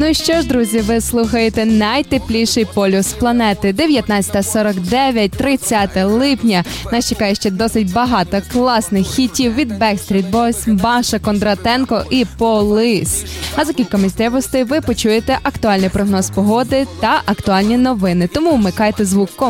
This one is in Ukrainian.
Ну що ж, друзі, ви слухаєте найтепліший полюс планети. 19:49, 30 липня. Нас чекає ще досить багато класних хітів від Backstreet Boys, Маша Кондратенко і Полис. А за кілька місцевостей ви почуєте актуальний прогноз погоди та актуальні новини. Тому вмикайте звук